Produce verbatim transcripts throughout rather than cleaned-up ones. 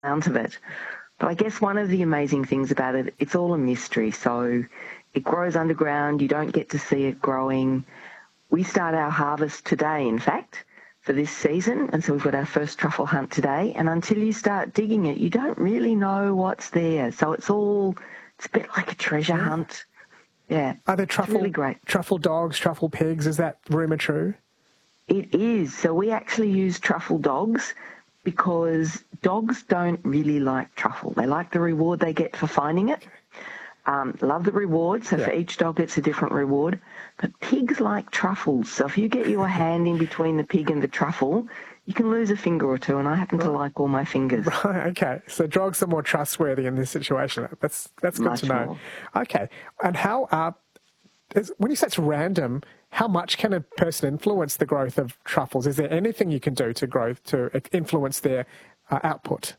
amount of it. But I guess one of the amazing things about it, it's all a mystery. So it grows underground. You don't get to see it growing. We start our harvest today, in fact, for this season. And so we've got our first truffle hunt today. And until you start digging it, you don't really know what's there. So it's all, it's a bit like a treasure yeah. hunt. Yeah. Are there truffle, really great. truffle dogs, truffle pigs? Is that rumour true? It is. So we actually use truffle dogs because dogs don't really like truffle. They like the reward they get for finding it. Um, love the reward. So yeah. for each dog, it's a different reward. But pigs like truffles. So if you get your hand in between the pig and the truffle, you can lose a finger or two, and I happen to like all my fingers. Right, okay. So dogs are more trustworthy in this situation. That's that's good Much to know. More. Okay. And how are, when you say it's random, how much can a person influence the growth of truffles? Is there anything you can do to grow, to influence their uh, output?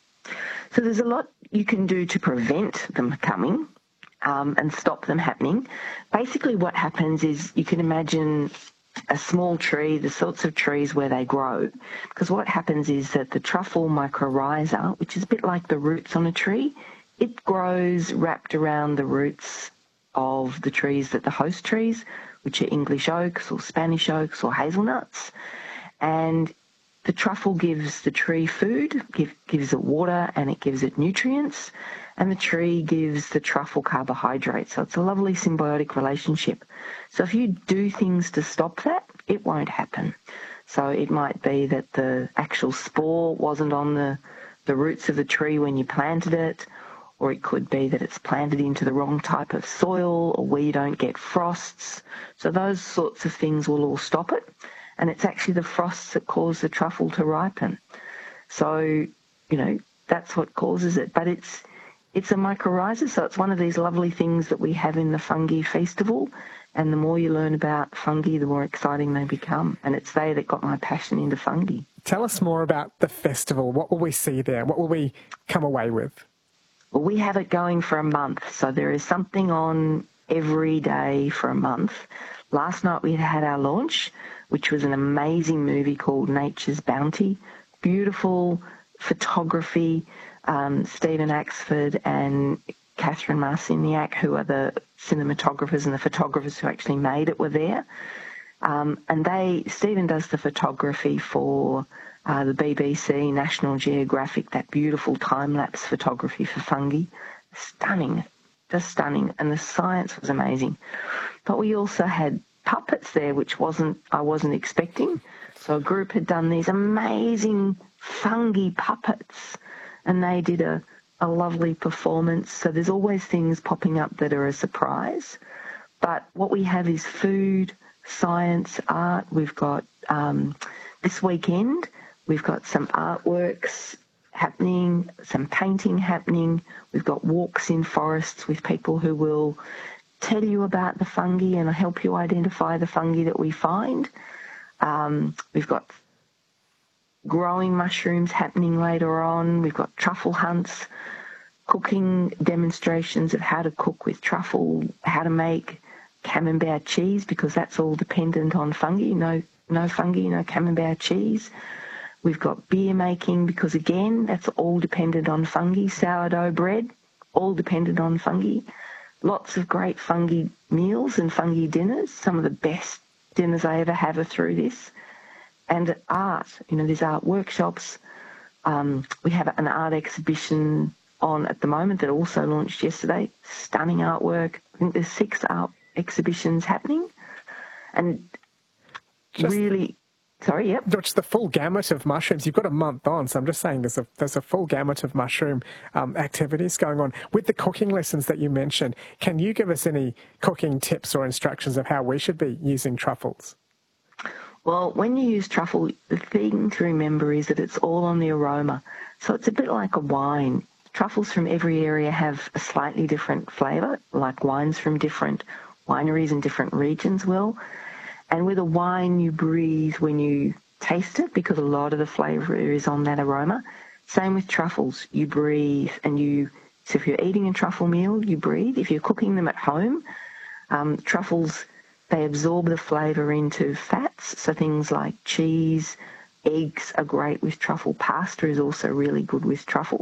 So there's a lot you can do to prevent them coming um, and stop them happening. Basically what happens is you can imagine a small tree, the sorts of trees where they grow, because what happens is that the truffle mycorrhiza, which is a bit like the roots on a tree, it grows wrapped around the roots of the trees that the host trees, which are English oaks or Spanish oaks or hazelnuts. And the truffle gives the tree food, give, gives it water, and it gives it nutrients, and the tree gives the truffle carbohydrates. So it's a lovely symbiotic relationship. So if you do things to stop that, it won't happen. So it might be that the actual spore wasn't on the, the roots of the tree when you planted it, or it could be that it's planted into the wrong type of soil, or where you don't get frosts. So those sorts of things will all stop it. And it's actually the frosts that cause the truffle to ripen. So, you know, that's what causes it. But it's it's a mycorrhiza, so it's one of these lovely things that we have in the Fungi Festival. And the more you learn about fungi, the more exciting they become. And it's they that got my passion into fungi. Tell us more about the festival. What will we see there? What will we come away with? Well, we have it going for a month. So there is something on every day for a month. Last night we had our launch, which was an amazing movie called Nature's Bounty. Beautiful photography. Um, Stephen Axford and Catherine Marciniak, who are the cinematographers and the photographers who actually made it, were there. Um, and they, Stephen does the photography for uh, the B B C, National Geographic, that beautiful time-lapse photography for fungi. Stunning, just stunning. And the science was amazing. But we also had puppets there, which wasn't I wasn't expecting. So a group had done these amazing fungi puppets, and they did a, a lovely performance. So there's always things popping up that are a surprise. But what we have is food, science, art. We've got, um, this weekend, we've got some artworks happening, some painting happening. We've got walks in forests with people who will tell you about the fungi and help you identify the fungi that we find. Um, we've got growing mushrooms happening later on. We've got truffle hunts, cooking demonstrations of how to cook with truffle, how to make camembert cheese, because that's all dependent on fungi. No, no fungi, no camembert cheese. We've got beer making, because again, that's all dependent on fungi. Sourdough bread, all dependent on fungi. Lots of great fungi meals and fungi dinners. Some of the best dinners I ever have are through this. And art, you know, there's art workshops. Um, we have an art exhibition on at the moment that also launched yesterday. Stunning artwork. I think there's six art exhibitions happening. And Just really... Sorry, yep. It's the full gamut of mushrooms. You've got a month on, so I'm just saying there's a there's a full gamut of mushroom um, activities going on. With the cooking lessons that you mentioned, can you give us any cooking tips or instructions of how we should be using truffles? Well, when you use truffle, the thing to remember is that it's all on the aroma. So it's a bit like a wine. Truffles from every area have a slightly different flavour, like wines from different wineries and different regions will. And with a wine, you breathe when you taste it, because a lot of the flavour is on that aroma. Same with truffles. You breathe and you... So if you're eating a truffle meal, you breathe. If you're cooking them at home, um, truffles, they absorb the flavour into fats. So things like cheese, Eggs are great with truffle. Pasta is also really good with truffle.